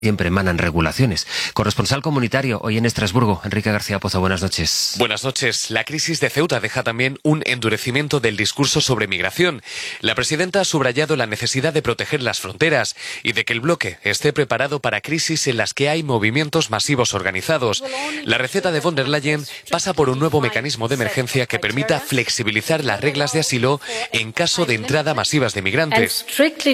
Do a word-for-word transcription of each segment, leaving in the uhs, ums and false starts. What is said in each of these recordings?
siempre emanan regulaciones. Corresponsal comunitario hoy en Estrasburgo, Enrique García Pozo, buenas noches. Buenas noches. La crisis de Ceuta deja también un endurecimiento del discurso sobre migración. La presidenta ha subrayado la necesidad de proteger las fronteras y de que el bloque esté preparado para crisis en las que hay movimientos masivos organizados. La receta de von der Leyen pasa por un nuevo mecanismo de emergencia que permita flexibilizar las reglas de asilo en caso de entrada masivas de migrantes.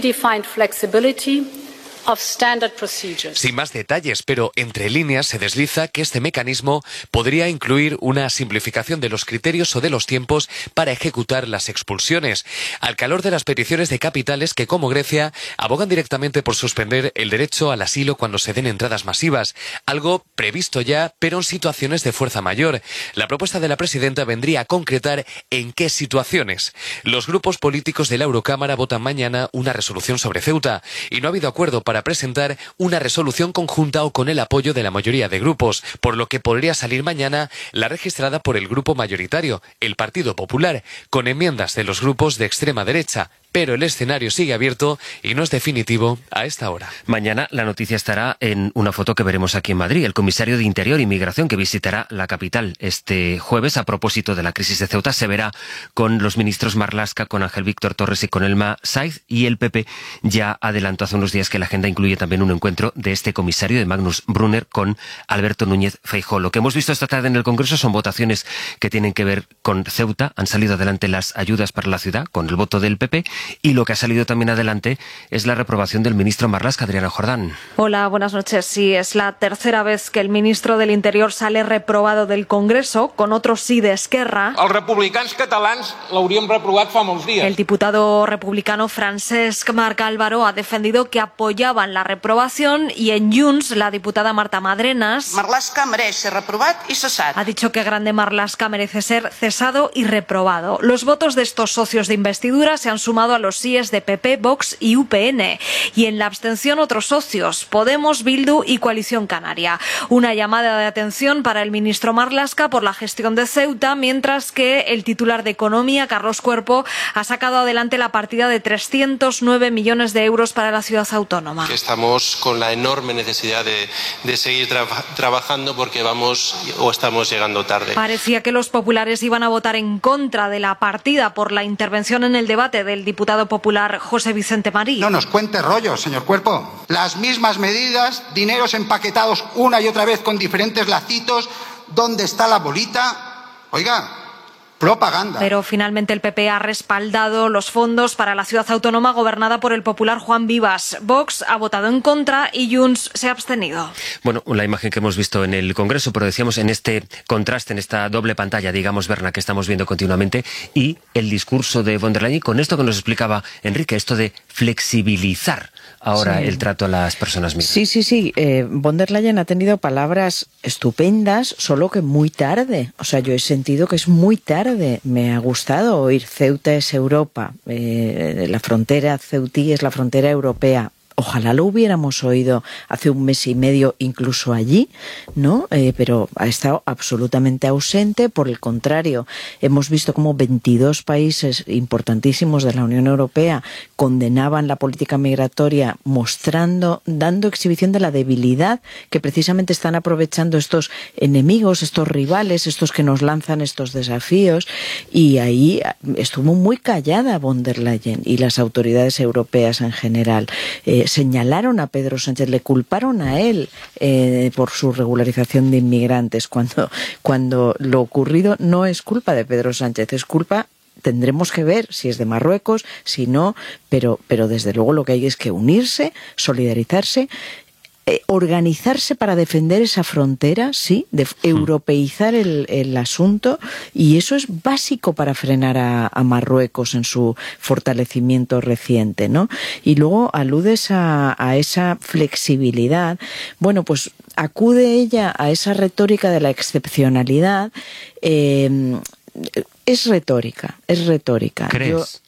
Sin más detalles, pero entre líneas se desliza que este mecanismo podría incluir una simplificación de los criterios o de los tiempos para ejecutar las expulsiones, al calor de las peticiones de capitales que, como Grecia, abogan directamente por suspender el derecho al asilo cuando se den entradas masivas, algo previsto ya, pero en situaciones de fuerza mayor. La propuesta de la presidenta vendría a concretar en qué situaciones. Los grupos políticos de la Eurocámara votan mañana una resolución sobre Ceuta y no ha habido acuerdo para presentar una resolución conjunta o con el apoyo de la mayoría de grupos, por lo que podría salir mañana la registrada por el grupo mayoritario, el Partido Popular, con enmiendas de los grupos de extrema derecha. Pero el escenario sigue abierto y no es definitivo a esta hora. Mañana la noticia estará en una foto que veremos aquí en Madrid. El comisario de Interior y Migración que visitará la capital este jueves a propósito de la crisis de Ceuta se verá con los ministros Marlaska, con Ángel Víctor Torres y con Elma Saiz, y el P P ya adelantó hace unos días que la agenda incluye también un encuentro de este comisario, de Magnus Brunner, con Alberto Núñez Feijóo. Lo que hemos visto esta tarde en el Congreso son votaciones que tienen que ver con Ceuta. Han salido adelante las ayudas para la ciudad con el voto del P P. Y lo que ha salido también adelante es la reprobación del ministro Marlaska, Adriana Jordán. Hola, buenas noches. Sí, es la tercera vez que el ministro del Interior sale reprobado del Congreso, con otro sí de Esquerra. Els republicans catalans l'hauríem reprovat fa molts dies. El diputado republicano Francesc Marc Álvaro ha defendido que apoyaban la reprobación, y en Junts la diputada Marta Madrenas Marlaska mereix ser reprobat i cessat. Ha dicho que Grande Marlaska merece ser cesado y reprobado. Los votos de estos socios de investidura se han sumado a los síes de P P, Vox y U P N, y en la abstención otros socios, Podemos, Bildu y Coalición Canaria. Una llamada de atención para el ministro Marlaska por la gestión de Ceuta, mientras que el titular de Economía, Carlos Cuerpo, ha sacado adelante la partida de trescientos nueve millones de euros para la ciudad autónoma. Estamos con la enorme necesidad de, de seguir tra trabajando porque vamos o estamos llegando tarde. Parecía que los populares iban a votar en contra de la partida por la intervención en el debate del diputado popular José Vicente Marí. No nos cuente rollos, señor Cuerpo. Las mismas medidas, dineros empaquetados una y otra vez con diferentes lacitos. ¿Dónde está la bolita? Oiga, propaganda. Pero finalmente el P P ha respaldado los fondos para la ciudad autónoma gobernada por el popular Juan Vivas. Vox ha votado en contra y Junts se ha abstenido. Bueno, la imagen que hemos visto en el Congreso, pero decíamos en este contraste, en esta doble pantalla, digamos, Berna, que estamos viendo continuamente, y el discurso de von der Leyen, con esto que nos explicaba Enrique, esto de flexibilizar ahora sí. el trato a las personas migrantes. Sí, sí, sí. Eh, von der Leyen ha tenido palabras estupendas, solo que muy tarde. O sea, yo he sentido que es muy tarde. Me ha gustado oír Ceuta es Europa, eh, la frontera ceutí es la frontera europea. Ojalá lo hubiéramos oído hace un mes y medio incluso allí, ¿no? Eh, pero ha estado absolutamente ausente. Por el contrario, hemos visto cómo veintidós países importantísimos de la Unión Europea condenaban la política migratoria, mostrando, dando exhibición de la debilidad que precisamente están aprovechando estos enemigos, estos rivales, estos que nos lanzan estos desafíos. Y ahí estuvo muy callada von der Leyen y las autoridades europeas en general. Eh, señalaron a Pedro Sánchez, le culparon a él eh, por su regularización de inmigrantes, cuando, cuando lo ocurrido no es culpa de Pedro Sánchez, es culpa, tendremos que ver si es de Marruecos, si no, pero, pero desde luego lo que hay es que unirse, solidarizarse, Eh, organizarse para defender esa frontera, sí, de europeizar el, el asunto, y eso es básico para frenar a, a Marruecos en su fortalecimiento reciente, ¿no? Y luego aludes a, a esa flexibilidad. Bueno, pues acude ella a esa retórica de la excepcionalidad. Eh, es retórica, es retórica. ¿Crees? Yo,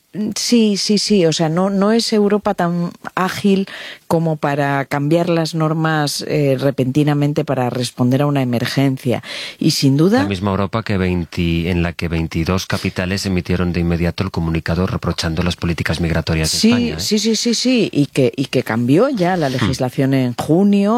Sí, sí, sí. O sea, no, no es Europa tan ágil como para cambiar las normas eh, repentinamente para responder a una emergencia. Y sin duda... La misma Europa que veinte, en la que veintidós capitales emitieron de inmediato el comunicado reprochando las políticas migratorias de sí, España. ¿eh? Sí, sí, sí, sí. Y que, y que cambió ya la legislación en junio.